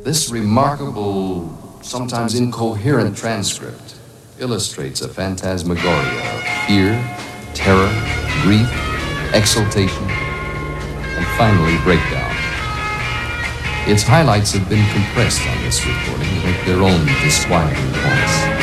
This remarkable, sometimes incoherent transcript illustrates a phantasmagoria of fear, terror, grief, exultation, and finally breakdown. Its highlights have been compressed on this recording to make their own disquieting points.